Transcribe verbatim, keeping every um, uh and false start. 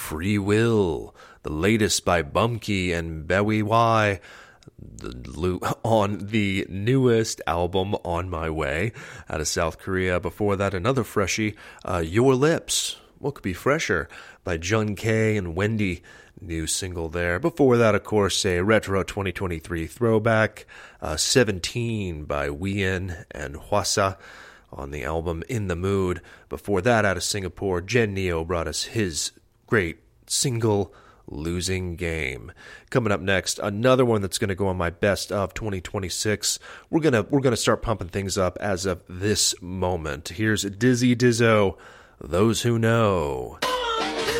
Free Will, the latest by Bumkey and Bowie Y, the, on the newest album, On My Way, out of South Korea. Before that, another freshie, uh, Your Lips, what could be fresher, by Jun K and Wendy, new single there. Before that, of course, a retro twenty twenty-three throwback, uh, seventeen by Wien and Hwasa, on the album In the Mood. Before that, out of Singapore, Jen Neo brought us his great single, Losing Game. Coming up next, another one that's going to go on my best of twenty twenty-six. We're gonna we're gonna start pumping things up as of this moment. Here's Dizzy Dizzo, Those Who Know.